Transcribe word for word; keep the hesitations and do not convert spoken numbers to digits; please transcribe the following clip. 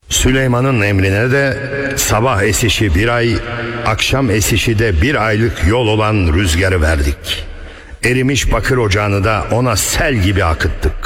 Süleyman'ın emrine de sabah esişi bir ay, akşam esişi de bir aylık yol olan rüzgarı verdik. Erimiş bakır ocağını da ona sel gibi akıttık.